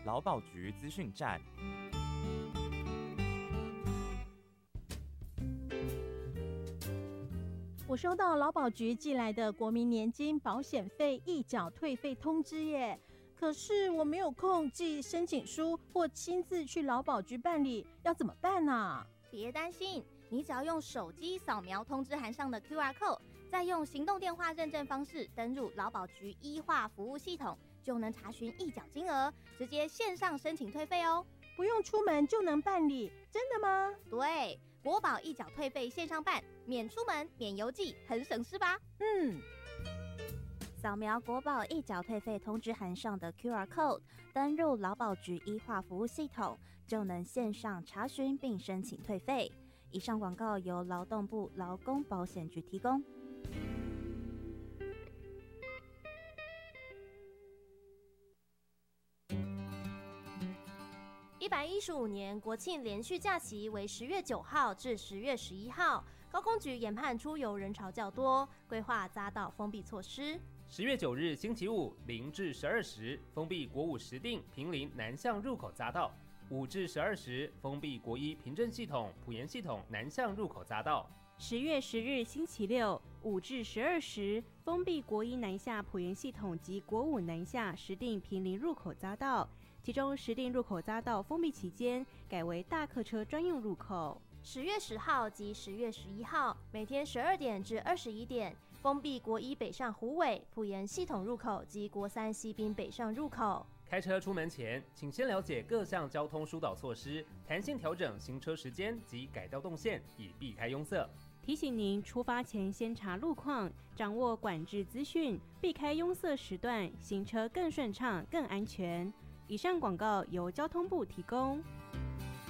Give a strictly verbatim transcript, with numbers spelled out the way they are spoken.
劳保局资讯站。 我收到劳保局寄来的国民年金保险费一缴退费通知耶，可是我没有空寄申请书或亲自去劳保局办理，要怎么办啊？ 别担心，你只要用手机扫描通知函上的 Q R code， 再用行动电话认证方式登入劳保局医化服务系统，就能查询一缴金额，直接线上申请退费哦。 不用出门就能办理，真的吗？ 对，国保一缴退费线上办，免出门，免邮寄，很省事吧？ 嗯。 扫描国保一缴退费通知函上的 Q R code， 登入劳保局医化服务系统，就能线上查询并申请退费。以上广告由劳动部劳工保险局提供。 一百一十五年国庆连续假期为十月九号至十月十一号，高公局研判出游人潮较多，规划匝道封闭措施。 十月九日星期五零至十二时封闭国五石碇坪林南向入口匝道，五至十二时封闭国一平镇系统埔盐系统南向入口匝道。 十月十日星期六五至十二时封闭国一南下埔盐系统及国五南下石碇坪林入口匝道，其中石碇入口匝道封闭期间改为大客车专用入口。 十月十号及十月十一号每天十二点至二十一点封闭国一北上虎尾埔盐系统入口及国三西滨北上入口。 开车出门前，请先了解各项交通疏导措施，弹性调整行车时间及改道动线，以避开拥塞。 提醒您出发前先查路况，掌握管制资讯，避开拥塞时段，行车更顺畅、更安全。以上广告由交通部提供。